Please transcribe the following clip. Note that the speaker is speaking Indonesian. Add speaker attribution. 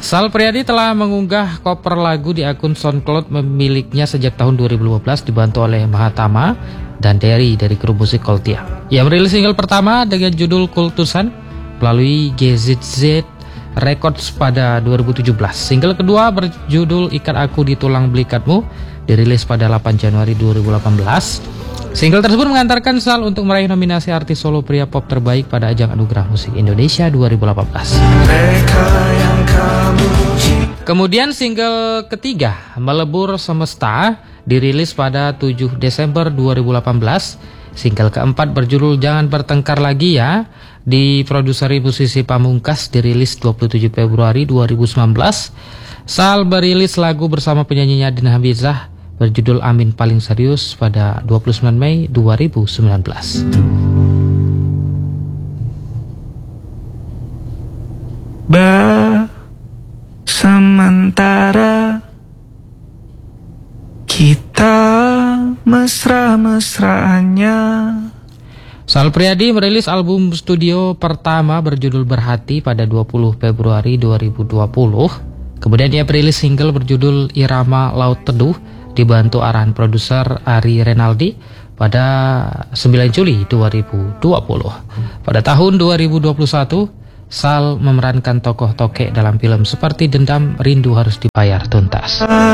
Speaker 1: Sal Priadi telah mengunggah cover lagu di akun SoundCloud miliknya sejak tahun 2015 dibantu oleh Mahatama dan Derry dari grup musik Koltia. Ia merilis single pertama dengan judul Kultusan melalui GZZ Records pada 2017. Single kedua berjudul Ikat Aku di Tulang Belikatmu dirilis pada 8 Januari 2018. Single tersebut mengantarkan Sal untuk meraih nominasi artis solo pria pop terbaik pada ajang Anugerah Musik Indonesia 2018. Kemudian single ketiga, Melebur Semesta, dirilis pada 7 Desember 2018. Single keempat berjudul Jangan Bertengkar Lagi Ya, diproduseri musisi Pamungkas, dirilis 27 Februari 2019. Sal merilis lagu bersama penyanyinya Dina Habizah berjudul Amin Paling Serius pada 29 Mei 2019.
Speaker 2: Sementara kita mesra-mesraannya.
Speaker 1: Sal Priadi merilis album studio pertama berjudul Berhati pada 20 Februari 2020. Kemudian dia merilis single berjudul Irama Laut Teduh dibantu arahan produser Ari Renaldi pada 9 Juli 2020. Pada tahun 2021, Sal memerankan tokoh tokek dalam film seperti Dendam, Rindu Harus Dibayar Tuntas.